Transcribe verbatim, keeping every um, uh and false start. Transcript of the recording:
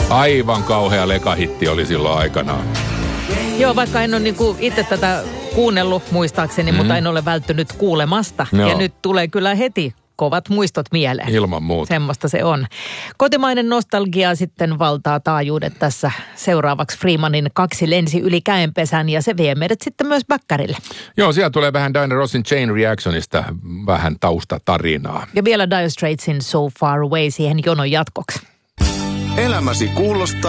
Aivan kauhea lekahitti oli silloin aikanaan. Joo, vaikka en ole niinku itse tätä kuunnellut muistaakseni, mm. mutta en ole välttynyt kuulemasta. Joo. Ja nyt tulee kyllä heti kovat muistot mieleen. Ilman muuta. Semmoista se on. Kotimainen nostalgia sitten valtaa taajuudet tässä seuraavaksi. Freemanin Kaksi lensi yli käenpesän ja se vie meidät sitten myös Bäkkärille. Joo, siellä tulee vähän Diana Rossin Chain Reactionista vähän taustatarinaa. Ja vielä Dire Straitsin So Far Away siihen jonon jatkoksi. Elämäsi kuulostaa